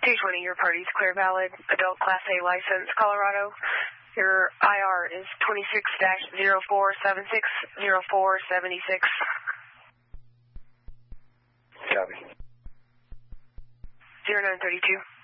220, your party's clear valid. Adult Class A license, Colorado. Your IR is 26-0476-0476. Copy. 0932.